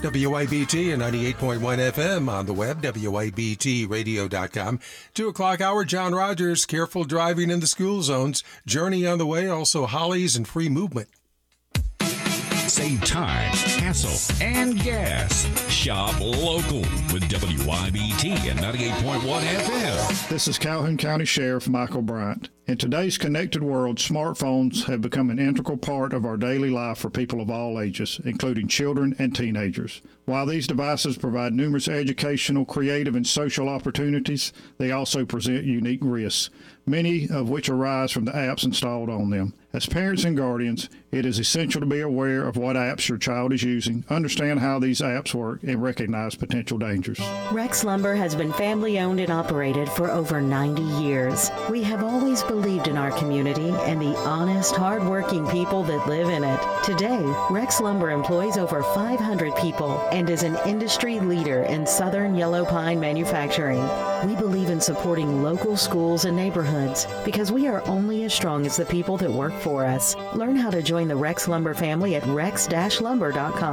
WIBT and 98.1 FM on the web, WIBTradio.com. 2 o'clock hour, John Rogers, careful driving in the school zones. Journey on the way, also Hollies and free movement. Save time, hassle, and gas. Shop local with WIBT and 98.1 FM. This is Calhoun County Sheriff Michael Bryant. In today's connected world, smartphones have become an integral part of our daily life for people of all ages, including children and teenagers. While these devices provide numerous educational, creative, and social opportunities, they also present unique risks, many of which arise from the apps installed on them. As parents and guardians, it is essential to be aware of what apps your child is using, understand how these apps work, and recognize potential dangers. Rex Lumber has been family-owned and operated for over 90 years. We have always believed in our community and the honest, hard-working people that live in it. Today, Rex Lumber employs over 500 people and is an industry leader in southern yellow pine manufacturing. We believe in supporting local schools and neighborhoods because we are only as strong as the people that work for us. Learn how to join the Rex Lumber family at rex-lumber.com.